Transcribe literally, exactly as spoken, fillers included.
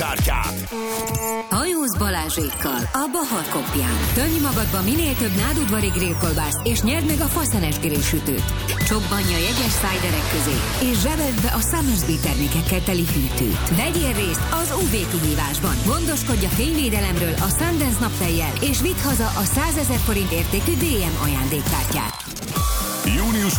ajándékkártyát. Hajóz Balázsékkal a Bahar Kopján. Tölj magadba minél több nádudvari grillkolbászt, és nyerd meg a faszenes grillsütőt. Csobbanja jegyes szájderek közé, és zsebeld be a Summersby termékekkel teli hűtőt. Vegyél részt az ú vé kihívásban. Gondoskodj a fényvédelemről a Sundance naptejjel, és vidd haza a százezer forint értékű dé em ajándékkártyát.